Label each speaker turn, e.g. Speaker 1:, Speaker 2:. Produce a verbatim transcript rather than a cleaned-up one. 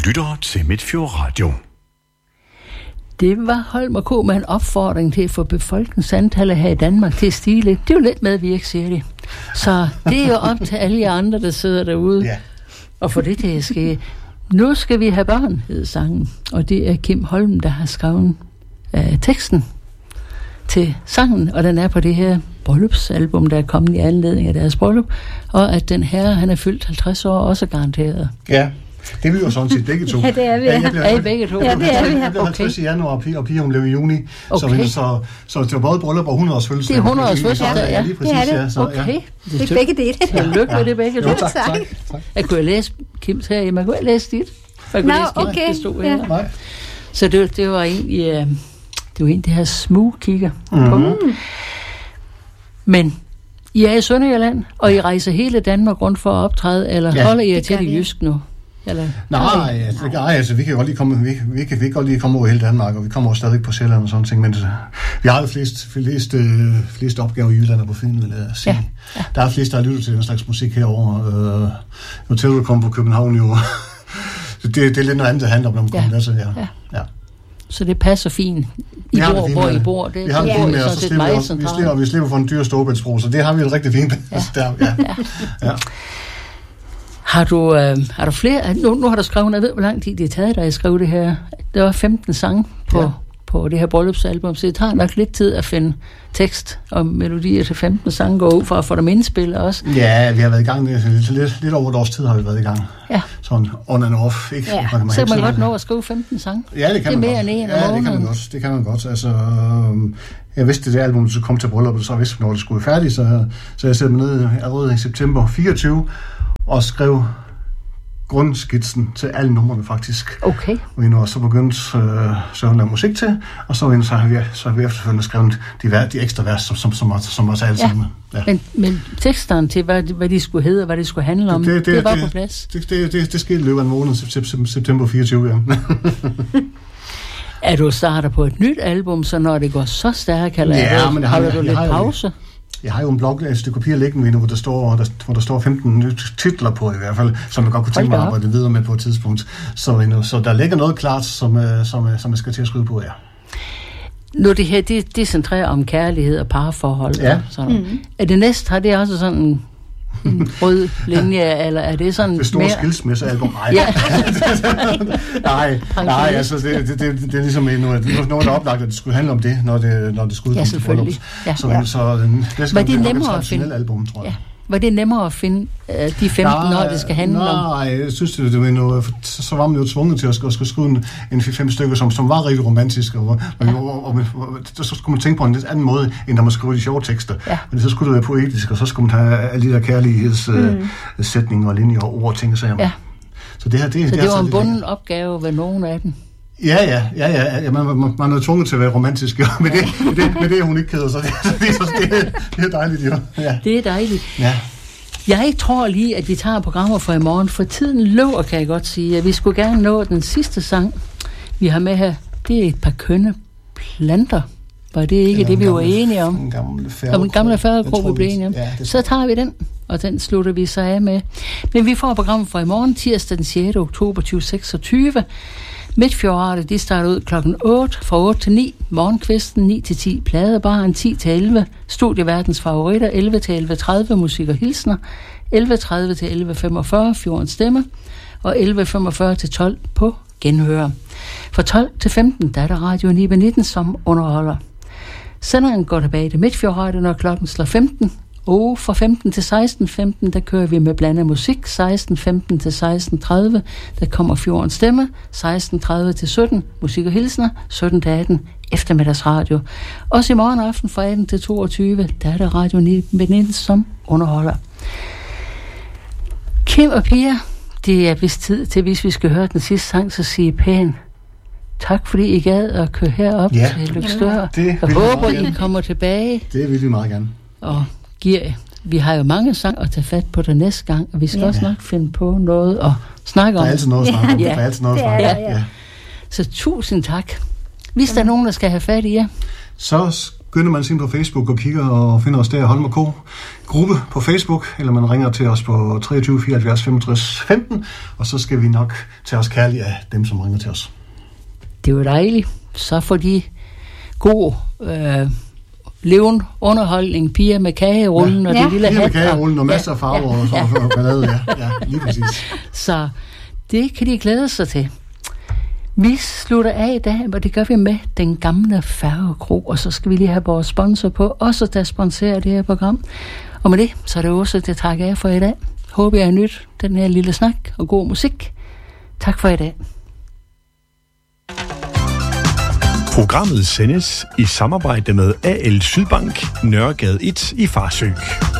Speaker 1: lytter til Midtfjord Radio.
Speaker 2: Det var Holm og K med en opfordring til at få befolkningsantallet her i Danmark til at stige lidt. Det er jo lidt medvirk, siger de. Så det er jo op til alle jer andre, der sidder derude, ja. Og få det til at ske. Nu skal vi have børn, hed sangen. Og det er Kim Holm, der har skrevet øh, teksten til sangen. Og den er på det her bryllupsalbum, der er kommet i anledning af deres bryllup. Og at den her, han er fyldt halvtreds år, også garanteret.
Speaker 3: Ja. Det er vi jo sådan set begge to.
Speaker 4: Ja, det er vi. Ja,
Speaker 2: jeg blev, er I begge to?
Speaker 4: Ja, det er vi.
Speaker 3: Jeg blev halvtreds okay. i januar, og Pia, og Pia hun blev i juni.
Speaker 2: Okay.
Speaker 3: Så, så, så det var både bryllup og hundrede års fødselsdag.
Speaker 2: Det er hundrede års fødselsdag, ja.
Speaker 3: Ja, lige præcis,
Speaker 4: det er det.
Speaker 3: Ja, så,
Speaker 2: okay.
Speaker 3: Ja.
Speaker 4: Det er begge dele.
Speaker 2: Tillykke med det begge to.
Speaker 3: Jo, tak, tak, tak.
Speaker 2: Jeg kunne læse Kims her, jeg kunne læse dit. Jeg
Speaker 4: Nå,
Speaker 2: læse
Speaker 4: okay.
Speaker 2: Det stod
Speaker 4: ja.
Speaker 2: her. Så det, det var egentlig, uh, det var egentlig det her smooth kigger
Speaker 3: mm-hmm.
Speaker 2: på. Men I er i Sønderjylland, og I rejser hele Danmark rundt for at optræde, eller ja. Holder I til det jysk nu? Eller,
Speaker 3: nej, altså, nej, altså vi kan godt lige komme, vi, vi kan, vi kan godt lige komme over hele Danmark, og vi kommer også stadig på Sjælland og sådan ting, men vi har jo flest, flest, øh, flest opgaver i Jylland og på Fyn, vil jeg sige. Ja, ja. Der er flest, der har lyttet til den slags musik herovre. Øh, nu til du kommer på København jo. det, det er lidt noget andet, det handler om.
Speaker 2: Ja.
Speaker 3: Altså, ja.
Speaker 2: Ja.
Speaker 3: Ja.
Speaker 2: Så det passer fint. I bor, hvor I bor. Det,
Speaker 3: vi har det fint med, og så slipper vi, vi, slipper, vi slipper for en dyr storebæltsbro, så det har vi det rigtig fint.
Speaker 2: Ja.
Speaker 3: Der, ja.
Speaker 2: Ja.
Speaker 3: Ja.
Speaker 2: Har du, øh, har du flere? Nu, nu har du skrevet, jeg ved, hvor lang tid det har taget dig at skrive det her. Der var femten sange på, ja. på det her bryllupsalbum, så det tager nok lidt tid at finde tekst og melodier til femten sange, gå ud for at få dem indspillet også.
Speaker 3: Ja, vi har været i gang, lidt, lidt, lidt over et års tid har vi været i gang.
Speaker 2: Ja.
Speaker 3: Sådan on and off. Ikke?
Speaker 2: Ja. Man kan så kan man godt nå at skrive femten sange.
Speaker 3: Ja, det kan
Speaker 2: det
Speaker 3: man
Speaker 2: mere
Speaker 3: godt.
Speaker 2: End en
Speaker 3: ja, det kan man godt. Det kan man godt. Altså, øh, jeg vidste, at det album så kom til brylluppet, så jeg vidste, når det skulle være færdigt, så, så jeg satte mig ned allerede i september fireogtyve og skrev grundskitsen til alle numrene faktisk.
Speaker 2: Okay.
Speaker 3: Og vi så begyndt øh, så at lave musik til, og så, så har vi så har vi efterfølgende skrevet de, de ekstra vers, som, som, som, som også alle sammen.
Speaker 2: Ja. Ja. Men, men teksterne til, hvad, hvad de skulle hedde, og hvad det skulle handle om, det, det, det, det var det, på plads?
Speaker 3: Det, det, det, det skete i løbet af en måned, september fireogtyve, ja.
Speaker 2: Er du starter på et nyt album, så når det går så stærkt, eller
Speaker 3: ja,
Speaker 2: det,
Speaker 3: men jeg har,
Speaker 2: holder du lidt pause?
Speaker 3: Jo, jeg har jo en blog, et stykke papir liggende, hvor der står, der, hvor der står femten titler på i hvert fald, som jeg godt kunne tænke mig at arbejde videre med på et tidspunkt. Så, så der ligger noget klart, som, som, som jeg skal til at skrive på, ja.
Speaker 2: Nu det her, det, det centrerer om kærlighed og parforhold.
Speaker 3: Ja.
Speaker 2: Og sådan. Mm-hmm. Er det næste, har det også sådan en, en rød linje, eller er det sådan
Speaker 3: det store
Speaker 2: mere...
Speaker 3: skilsmissealbum? Nej. Ja. nej, nej, altså det, det, det, det er ligesom noget, noget der er oplagt, at det skulle handle om det, når det, når det skulle
Speaker 2: ja,
Speaker 3: komme til bryllup.
Speaker 2: Ja.
Speaker 3: Så,
Speaker 2: ja.
Speaker 3: så det skal
Speaker 2: var det nemmere at finde
Speaker 3: album, tror jeg.
Speaker 2: Ja. Var det nemmere at finde uh, de femten år, det skal handle
Speaker 3: nej,
Speaker 2: om?
Speaker 3: Nej, jeg synes, det, det var noget, så var man jo tvunget til at skulle, skulle skrive en, en fem stykker, som, som var rigtig romantiske, og, og, og, og, og så skulle man tænke på en lidt anden måde, end når man skriver de sjove tekster. Ja. Men så skulle det være poetisk, og så skulle man have alle de der kærlighedssætninger mm. og linjer og ord, ting og sager.
Speaker 2: Ja.
Speaker 3: Så det her, det,
Speaker 2: så
Speaker 3: det,
Speaker 2: det var
Speaker 3: så,
Speaker 2: en bunden opgave ved nogen af dem?
Speaker 3: Ja, ja, ja, ja, ja. Man, man, man er tvunget til at være romantisk, ja. men, det, men, det, men det er hun ikke keder, så det, så det, så det, det er dejligt, jo. Ja.
Speaker 2: Det er dejligt.
Speaker 3: Ja.
Speaker 2: Jeg tror lige, at vi tager programmer for i morgen, for tiden løber, kan jeg godt sige, at vi skulle gerne nå den sidste sang, vi har med her. Det er et par kønne planter. Var det ikke det, det vi gamle, var enige om?
Speaker 3: En gamle
Speaker 2: færgekrog. En gamle færgekrog, vi blev enige om. Ja, så tager vi den, og den slutter vi så af med. Men vi får programmet for i morgen, tirsdag den sjette oktober tyve seksogtyve. Midtfjord Radio, de starter ud klokken otte, fra otte til ni, morgenkvisten ni til ti, pladebaren ti til elleve, studieverdens favoritter elleve til elleve tredive, musik og hilsner, elleve tredive til elleve femogfyrre, Fjordens Stemme, og elleve femogfyrre til tolv på genhøre. Fra tolv til femten, der er der Radio ni nitten, som underholder. Senderen går tilbage til Midtfjord Radio, når klokken slår femten, og fra femten til seksten femten, der kører vi med blandet musik, seksten femten til seksten tredive, der kommer Fjordens Stemme, seksten tredive til sytten, musik og hilsner, sytten til atten, eftermiddagsradio. Også i morgen aften fra atten til toogtyve, der er der Radio ni nitten, som underholder. Kim og Pia, det er vist tid til, hvis vi skal høre den sidste sang, så sige pænt tak, fordi I gad at køre herop
Speaker 3: ja.
Speaker 2: til Løgstør.
Speaker 3: Ja,
Speaker 2: og håber, I kommer tilbage.
Speaker 3: Det vil vi meget gerne.
Speaker 2: Og giver, vi har jo mange sang at tage fat på der næste gang, og vi skal ja. også nok finde på noget at snakke om.
Speaker 3: Der er altid noget at snakke om. Ja. Der er altid noget at snakke om.
Speaker 2: Ja. Ja. Så tusind tak. Hvis der er nogen, der skal have fat i jer,
Speaker 3: så Begynder man ind på Facebook og kigger og finder os der, Holm og Co. gruppe på Facebook, eller man ringer til os på treogtyve fireoghalvfjerds femogtres femten, og så skal vi nok tage os kærligt af dem, som ringer til os.
Speaker 2: Det er jo dejligt. Så får de god øh, levende underholdning, piger med kagerullen ja. og
Speaker 3: ja.
Speaker 2: det lille hat.
Speaker 3: Piger med kagerullen og masser af farver ja. og sådan noget ballade, ja. ja, lige præcis.
Speaker 2: Så det kan de glæde sig til. Vi slutter af i dag, og det gør vi med den gamle Færgekro, og så skal vi lige have vores sponsor på, også der sponsorerer det her program. Og med det, så er det også det takker af for i dag. Håber jeg har nyt den her lille snak og god musik. Tak for i dag.
Speaker 1: Programmet sendes i samarbejde med A L Sydbank, Nørregade et i Farsø.